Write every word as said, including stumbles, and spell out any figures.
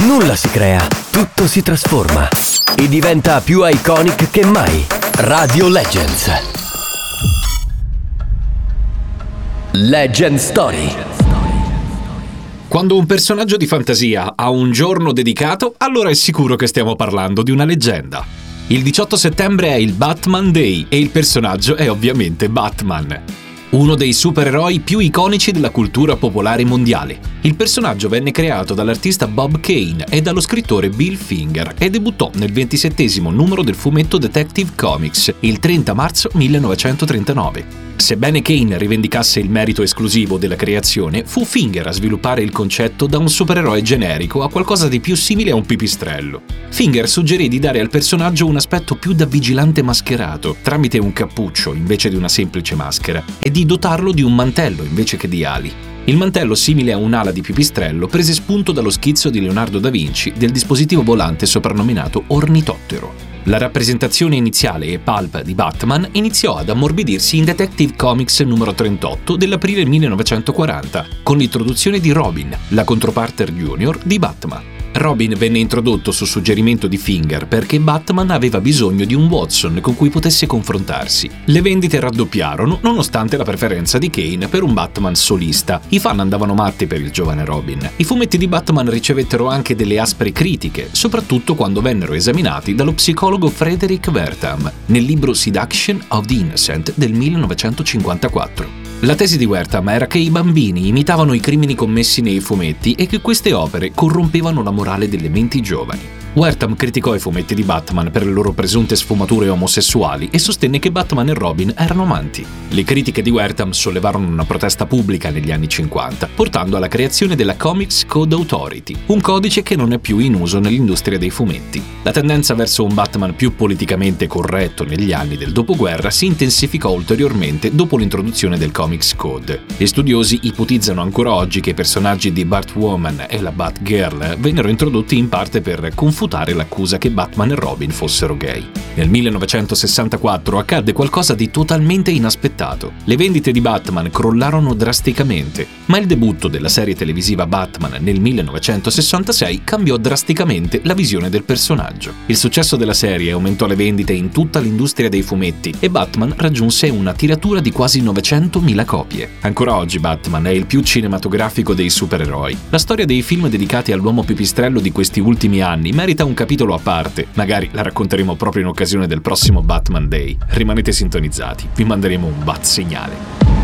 Nulla si crea, tutto si trasforma e diventa più iconic che mai. Radio Legends. Legend Story. Quando un personaggio di fantasia ha un giorno dedicato, allora è sicuro che stiamo parlando di una leggenda. Il diciotto settembre è il Batman Day e il personaggio è ovviamente Batman, uno dei supereroi più iconici della cultura popolare mondiale. Il personaggio venne creato dall'artista Bob Kane e dallo scrittore Bill Finger e debuttò nel ventisettesimo numero del fumetto Detective Comics il trenta marzo millenovecentotrentanove. Sebbene Kane rivendicasse il merito esclusivo della creazione, fu Finger a sviluppare il concetto da un supereroe generico a qualcosa di più simile a un pipistrello. Finger suggerì di dare al personaggio un aspetto più da vigilante mascherato, tramite un cappuccio invece di una semplice maschera, e di dotarlo di un mantello invece che di ali. Il mantello, simile a un'ala di pipistrello, prese spunto dallo schizzo di Leonardo da Vinci del dispositivo volante soprannominato ornitottero. La rappresentazione iniziale e pulp di Batman iniziò ad ammorbidirsi in Detective Comics numero trentotto dell'aprile millenovecentoquaranta, con l'introduzione di Robin, la controparte junior di Batman. Robin venne introdotto su suggerimento di Finger perché Batman aveva bisogno di un Watson con cui potesse confrontarsi. Le vendite raddoppiarono nonostante la preferenza di Kane per un Batman solista. I fan andavano matti per il giovane Robin. I fumetti di Batman ricevettero anche delle aspre critiche, soprattutto quando vennero esaminati dallo psicologo Frederick Wertham nel libro Seduction of the Innocent del millenovecentocinquantaquattro. La tesi di Wertham era che i bambini imitavano i crimini commessi nei fumetti e che queste opere corrompevano la morale delle menti giovani. Wertham criticò i fumetti di Batman per le loro presunte sfumature omosessuali e sostenne che Batman e Robin erano amanti. Le critiche di Wertham sollevarono una protesta pubblica negli anni cinquanta, portando alla creazione della Comics Code Authority, un codice che non è più in uso nell'industria dei fumetti. La tendenza verso un Batman più politicamente corretto negli anni del dopoguerra si intensificò ulteriormente dopo l'introduzione del Comics Code. Gli studiosi ipotizzano ancora oggi che i personaggi di Batwoman e la Batgirl vennero introdotti in parte per confutare l'accusa che Batman e Robin fossero gay. Nel millenovecentosessantaquattro accadde qualcosa di totalmente inaspettato. Le vendite di Batman crollarono drasticamente, ma il debutto della serie televisiva Batman nel millenovecentosessantasei cambiò drasticamente la visione del personaggio. Il successo della serie aumentò le vendite in tutta l'industria dei fumetti e Batman raggiunse una tiratura di quasi novecentomila copie. Ancora oggi Batman è il più cinematografico dei supereroi. La storia dei film dedicati all'uomo pipistrello di questi ultimi anni merita un capitolo a parte, magari la racconteremo proprio in occasione del prossimo Batman Day. Rimanete sintonizzati, vi manderemo un bat segnale.